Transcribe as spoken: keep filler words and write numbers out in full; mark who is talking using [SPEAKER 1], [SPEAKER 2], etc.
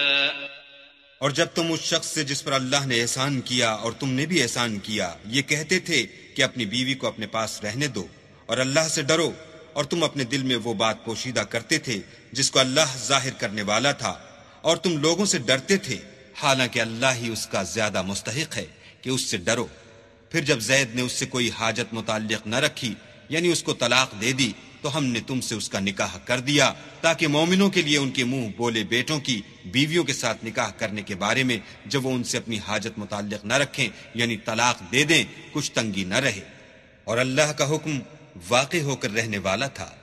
[SPEAKER 1] और जब तुम उस शख्स से जिस पर अल्लाह ने एहसान किया और तुमने भी एहसान किया ये कहते थे कि अपनी बीवी को अपने पास रहने दो और अल्लाह से डरो, और तुम अपने दिल में वो बात पोशीदा करते थे जिसको अल्लाह जाहिर करने वाला था, और तुम लोगों से डरते थे, हालांकि अल्लाह ही उसका ज्यादा मुस्तहिक है कि उससे डरो। फिर जब जैद ने उससे कोई हाजत मुताल्लिक न रखी, यानी उसको तलाक दे दी, तो हमने तुमसे उसका निकाह कर दिया ताकि मोमिनों के लिए उनके मुंह बोले बेटों की बीवियों के साथ निकाह करने के बारे में जब वो उनसे अपनी हाजत मुताल्लिक न रखें, यानी तलाक दे दें, कुछ तंगी न रहे। और अल्लाह का हुक्म वाक़ई होकर रहने वाला था।